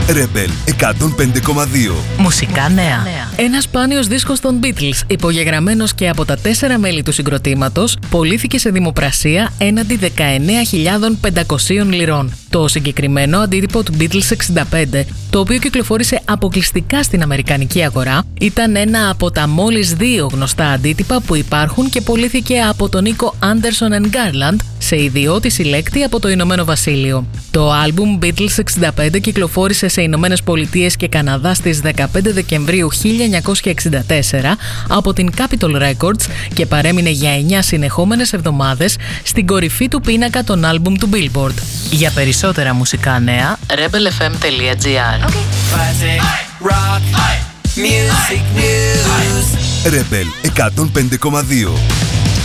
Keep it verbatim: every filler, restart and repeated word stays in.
Rebel εκατόν πέντε κόμμα δύο. Μουσικά νέα. Ένας σπάνιος δίσκος των Beatles, υπογεγραμμένος και από τα τέσσερα μέλη του συγκροτήματος, πωλήθηκε σε δημοπρασία έναντι δεκαεννέα χιλιάδες πεντακόσιες λιρών. Το συγκεκριμένο αντίτυπο του Beatles εξήντα πέντε, το οποίο κυκλοφόρησε αποκλειστικά στην αμερικανική αγορά, ήταν ένα από τα μόλις δύο γνωστά αντίτυπα που υπάρχουν και πωλήθηκε από τον οίκο Anderson and Garland σε ιδιώτη συλλέκτη από το Ηνωμένο Βασίλειο. Το άλμπουμ Beatles εξήντα πέντε κυκλοφόρησε σε Ηνωμένες Πολιτείες και Καναδά στις δεκαπέντε Δεκεμβρίου χίλια εννιακόσια εξήντα τέσσερα από την Capitol Records και παρέμεινε για εννέα συνεχόμενες εβδομάδες στην κορυφή του πίνακα των άλμπουμ του Billboard. Για περισσότερα μουσικά νέα, rebel f m τελεία g r. Rebel εκατόν πέντε κόμμα δύο.